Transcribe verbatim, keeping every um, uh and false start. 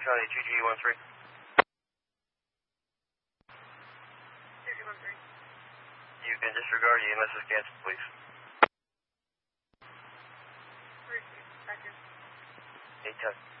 County two G one three. two G one three. You can disregard E M S is canceled, please. three two, back in. eight ten.